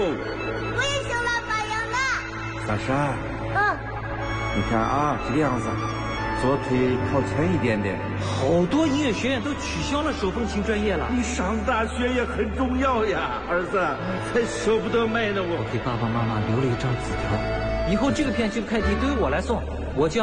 我也想拉拔羊了。 小山，你看啊，这个样子，左腿靠前一点点。 好多音乐学院都取消了手风琴专业了。 你上大学也很重要呀，儿子，才舍不得卖呢。我给爸爸妈妈留了一张纸条，以后这个片区的快递都由我来送，我叫。